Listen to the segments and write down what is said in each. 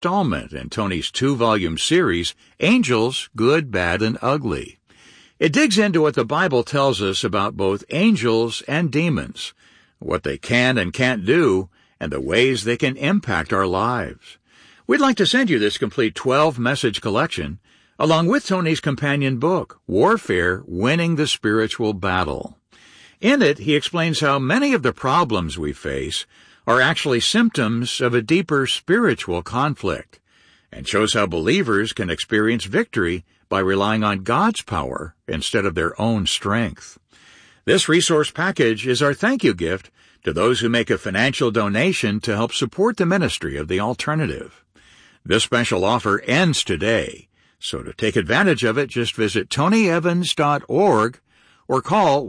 installment in Tony's 2-volume series, Angels, Good, Bad, and Ugly. It digs into what the Bible tells us about both angels and demons, what they can and can't do, and the ways they can impact our lives. We'd like to send you this complete 12-message collection, along with Tony's companion book, Warfare, Winning the Spiritual Battle. In it, he explains how many of the problems we face are actually symptoms of a deeper spiritual conflict, and shows how believers can experience victory by relying on God's power instead of their own strength. This resource package is our thank you gift to those who make a financial donation to help support the ministry of The Alternative. This special offer ends today, so to take advantage of it, just visit tonyevans.org or call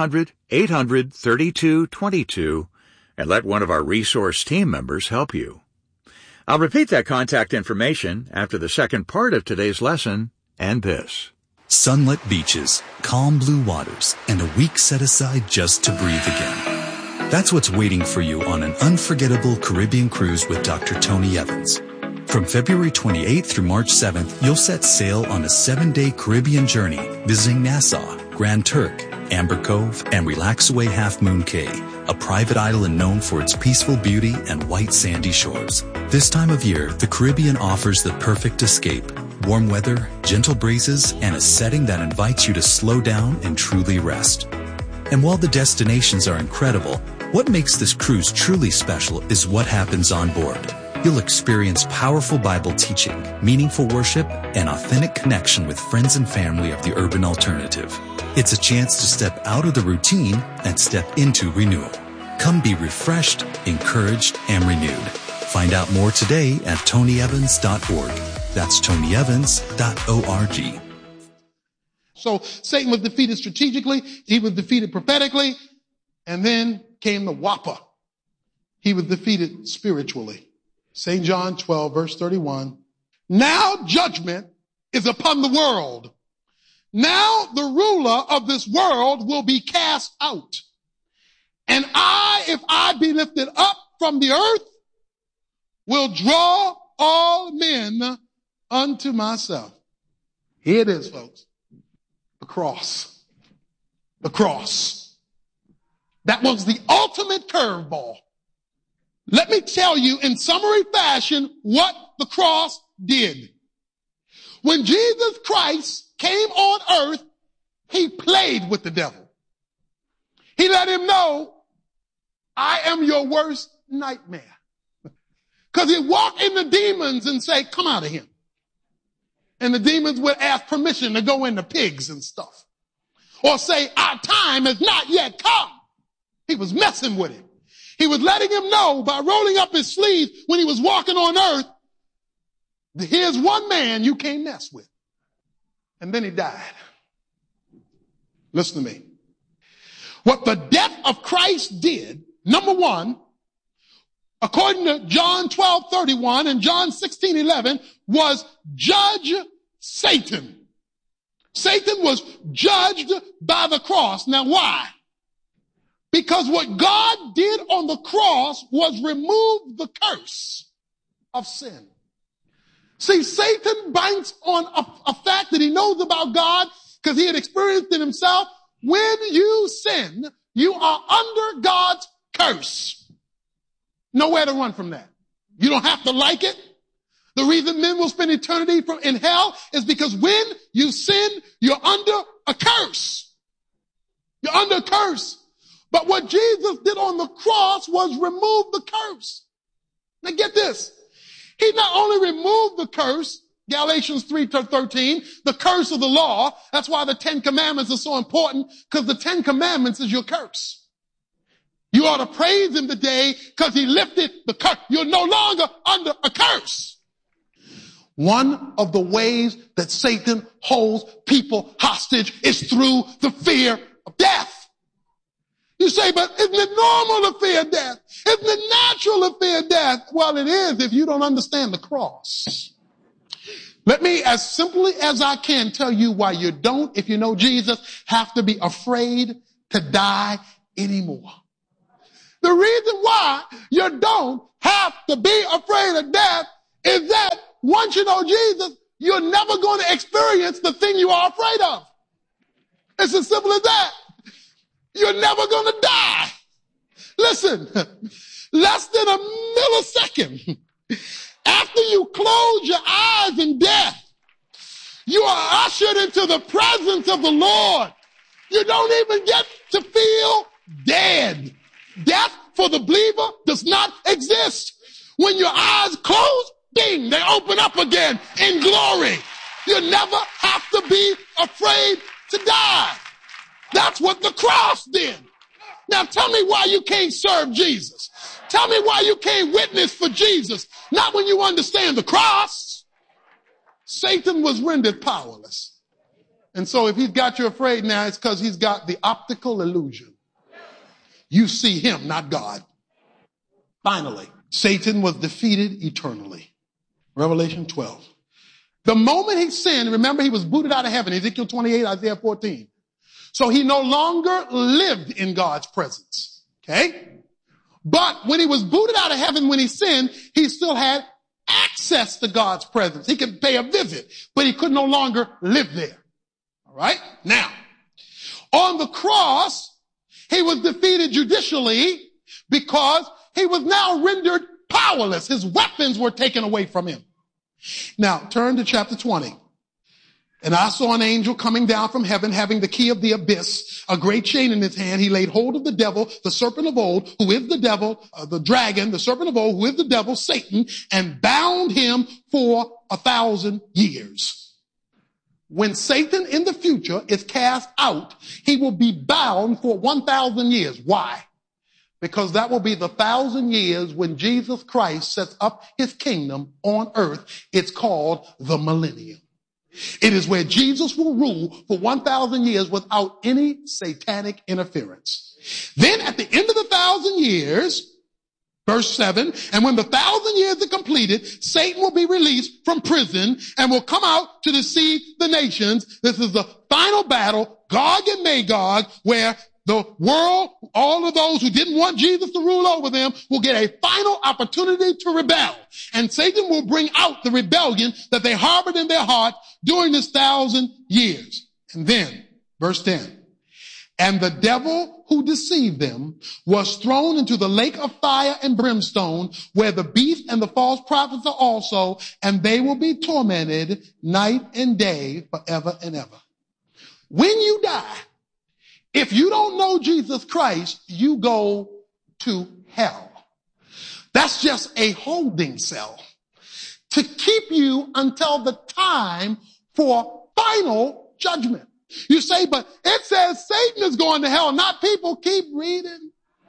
1-800-800-3222 and let one of our resource team members help you. I'll repeat that contact information after the second part of today's lesson and this. Sunlit beaches, calm blue waters, and a week set aside just to breathe again. That's what's waiting for you on an unforgettable Caribbean cruise with Dr. Tony Evans. From February 28th through March 7th, you'll set sail on a 7-day Caribbean journey, visiting Nassau, Grand Turk, Amber Cove, and Relaxaway Half Moon Cay, a private island known for its peaceful beauty and white sandy shores. This time of year, the Caribbean offers the perfect escape. Warm weather, gentle breezes, and a setting that invites you to slow down and truly rest. And while the destinations are incredible, what makes this cruise truly special is what happens on board. You'll experience powerful Bible teaching, meaningful worship, and authentic connection with friends and family of the urban alternative. It's a chance to step out of the routine and step into renewal. Come be refreshed, encouraged, and renewed. Find out more today at tonyevans.org. That's tonyevans.org. So Satan was defeated strategically, he was defeated prophetically, and then came the whopper. He was defeated spiritually. St. John 12, verse 31. Now judgment is upon the world. Now the ruler of this world will be cast out. And I, if I be lifted up from the earth, will draw all men unto myself. Here it is, folks. The cross. The cross. That was the ultimate curveball. Let me tell you in summary fashion what the cross did. When Jesus Christ came on earth, he played with the devil. He let him know, I am your worst nightmare. Because he'd walk in the demons and say, come out of him. And the demons would ask permission to go into pigs and stuff. Or say, our time has not yet come. He was messing with him. He was letting him know by rolling up his sleeves when he was walking on earth, here's one man you can't mess with. And then he died. Listen to me. What the death of Christ did, number one, according to John 12:31 and John 16:11, was judge Satan. Satan was judged by the cross. Now why? Because what God did on the cross was remove the curse of sin. See, Satan banks on a fact that he knows about God because he had experienced it himself. When you sin, you are under God's curse. Nowhere to run from that. You don't have to like it. The reason men will spend eternity in hell is because when you sin, you're under a curse. You're under a curse. But what Jesus did on the cross was remove the curse. Now get this. He not only removed the curse, Galatians 3:13, the curse of the law. That's why the 10 Commandments are so important, because the 10 Commandments is your curse. You ought to praise him today because he lifted the curse. You're no longer under a curse. One of the ways that Satan holds people hostage is through the fear of death. You say, but isn't it normal to fear death? Isn't it natural to fear death? Well, it is if you don't understand the cross. Let me, as simply as I can, tell you why you don't, if you know Jesus, have to be afraid to die anymore. The reason why you don't have to be afraid of death is that once you know Jesus, you're never going to experience the thing you are afraid of. It's as simple as that. You're never going to die. Listen, less than a millisecond after you close your eyes in death, you are ushered into the presence of the Lord. You don't even get to feel dead. Death for the believer does not exist. When your eyes close, ding, they open up again in glory. You never have to be afraid to die. That's what the cross did. Now tell me why you can't serve Jesus. Tell me why you can't witness for Jesus. Not when you understand the cross. Satan was rendered powerless. And so if he's got you afraid now, it's because he's got the optical illusion. You see him, not God. Finally, Satan was defeated eternally. Revelation 12. The moment he sinned, remember he was booted out of heaven. Ezekiel 28, Isaiah 14. So he no longer lived in God's presence. Okay? But when he was booted out of heaven when he sinned, he still had access to God's presence. He could pay a visit, but he could no longer live there. All right? Now, on the cross, he was defeated judicially because he was now rendered powerless. His weapons were taken away from him. Now, turn to chapter 20. And I saw an angel coming down from heaven, having the key of the abyss, a great chain in his hand. He laid hold of the devil, the serpent of old, who is the devil, the dragon, the serpent of old, who is the devil, Satan, and bound him for 1,000 years. When Satan in the future is cast out, he will be bound for 1,000 years. Why? Because that will be the 1,000 years when Jesus Christ sets up his kingdom on earth. It's called the millennium. It is where Jesus will rule for 1,000 years without any satanic interference. Then at the end of the 1,000 years, verse 7, and when the 1,000 years are completed, Satan will be released from prison and will come out to deceive the nations. This is the final battle, Gog and Magog, where the world, all of those who didn't want Jesus to rule over them, will get a final opportunity to rebel. And Satan will bring out the rebellion that they harbored in their heart during this 1,000 years. And then, verse 10, and the devil who deceived them was thrown into the lake of fire and brimstone, where the beast and the false prophets are also, and they will be tormented night and day forever and ever. When you die, if you don't know Jesus Christ, you go to hell. That's just a holding cell to keep you until the time for final judgment. You say, but it says Satan is going to hell, not people. Keep reading.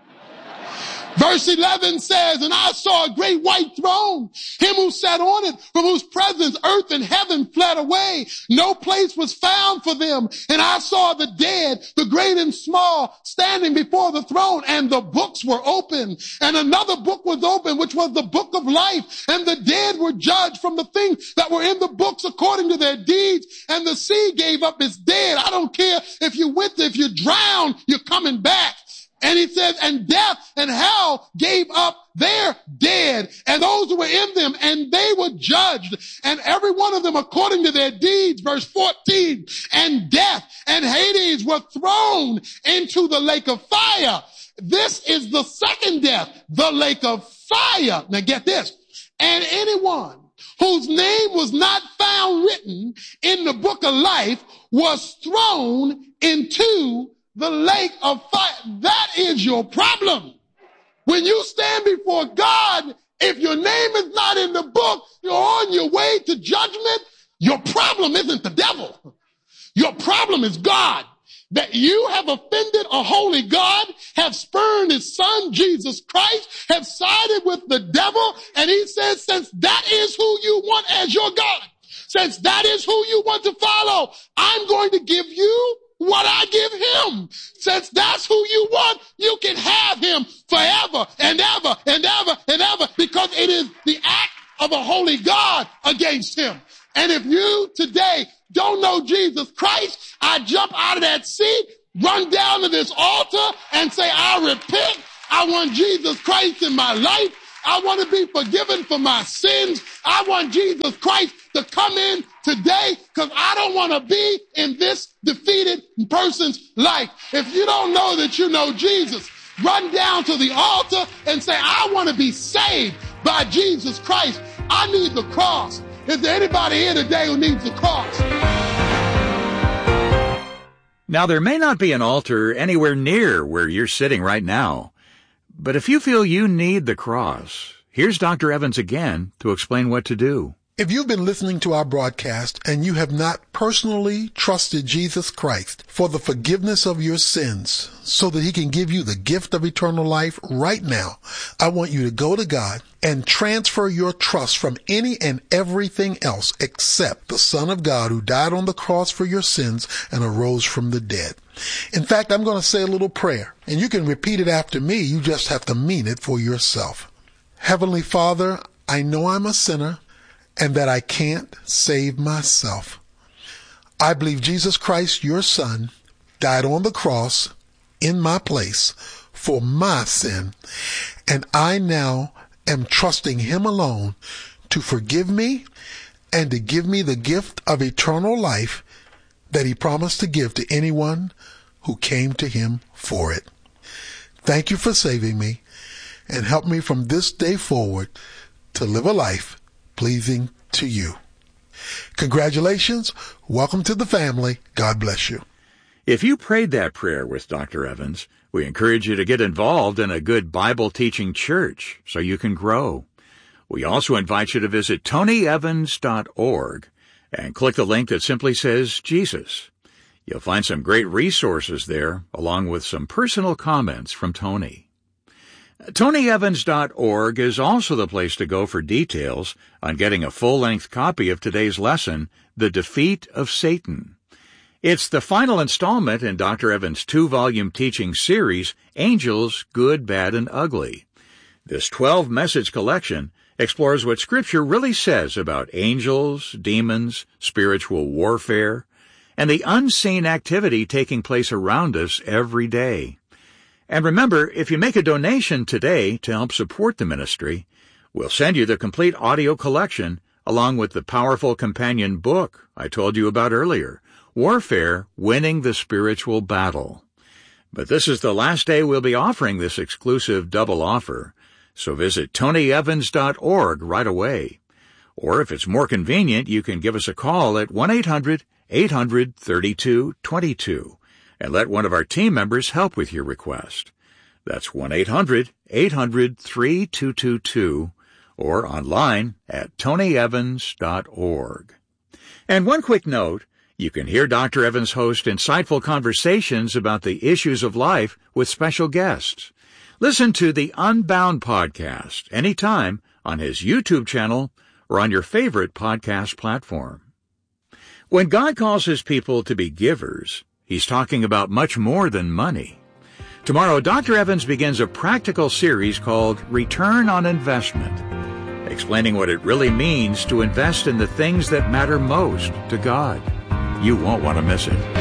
Verse 11 says, and I saw a great white throne, him who sat on it, from whose presence earth and heaven fled away. No place was found for them. And I saw the dead, the great and small, standing before the throne, and the books were open. And another book was open, which was the book of life. And the dead were judged from the things that were in the books according to their deeds. And the sea gave up its dead. I don't care if you drown, you're coming back. And he says, and death and hell gave up their dead, and those who were in them, and they were judged, and every one of them according to their deeds. Verse 14, and death and Hades were thrown into the lake of fire. This is the second death, the lake of fire. Now get this. And anyone whose name was not found written in the book of life was thrown into the lake of fire. That is your problem. When you stand before God, if your name is not in the book, you're on your way to judgment. Your problem isn't the devil. Your problem is God. That you have offended a holy God, have spurned his son, Jesus Christ, have sided with the devil. And he says, since that is who you want as your God, since that is who you want to follow, I'm going to give you what I give him. Since that's who you want, you can have him forever and ever and ever and ever, because it is the act of a holy God against him. And if you today don't know Jesus Christ, I jump out of that seat, run down to this altar and say, I repent. I want Jesus Christ in my life. I want to be forgiven for my sins. I want Jesus Christ to come in today because I don't want to be in this defeated person's life. If you don't know that you know Jesus, run down to the altar and say, I want to be saved by Jesus Christ. I need the cross. Is there anybody here today who needs the cross? Now, there may not be an altar anywhere near where you're sitting right now, but if you feel you need the cross, here's Dr. Evans again to explain what to do. If you've been listening to our broadcast and you have not personally trusted Jesus Christ for the forgiveness of your sins so that he can give you the gift of eternal life right now, I want you to go to God and transfer your trust from any and everything else except the Son of God who died on the cross for your sins and arose from the dead. In fact, I'm going to say a little prayer, and you can repeat it after me. You just have to mean it for yourself. Heavenly Father, I know I'm a sinner and that I can't save myself. I believe Jesus Christ, your Son, died on the cross in my place for my sin, and I now am trusting him alone to forgive me and to give me the gift of eternal life that he promised to give to anyone who came to him for it. Thank you for saving me, and help me from this day forward to live a life pleasing to you. Congratulations. Welcome to the family. God bless you. If you prayed that prayer with Dr. Evans, we encourage you to get involved in a good Bible-teaching church so you can grow. We also invite you to visit tonyevans.org and click the link that simply says Jesus. You'll find some great resources there, along with some personal comments from Tony. tonyevans.org is also the place to go for details on getting a full-length copy of today's lesson, The Defeat of Satan. It's the final installment in Dr. Evans' 2-volume teaching series, Angels, Good, Bad, and Ugly. This 12-message collection explores what Scripture really says about angels, demons, spiritual warfare, and the unseen activity taking place around us every day. And remember, if you make a donation today to help support the ministry, we'll send you the complete audio collection along with the powerful companion book I told you about earlier, Warfare, Winning the Spiritual Battle. But this is the last day we'll be offering this exclusive double offer, so visit tonyevans.org right away. Or if it's more convenient, you can give us a call at 1-800-800-3222 and let one of our team members help with your request. That's 1-800-800-3222 or online at tonyevans.org. And one quick note, you can hear Dr. Evans host insightful conversations about the issues of life with special guests. Listen to the Unbound podcast anytime on his YouTube channel or on your favorite podcast platform. When God calls his people to be givers, he's talking about much more than money. Tomorrow, Dr. Evans begins a practical series called Return on Investment, explaining what it really means to invest in the things that matter most to God. You won't want to miss it.